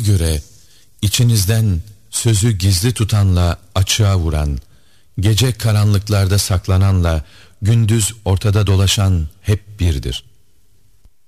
göre içinizden sözü gizli tutanla açığa vuran, gece karanlıklarda saklananla gündüz ortada dolaşan hep birdir.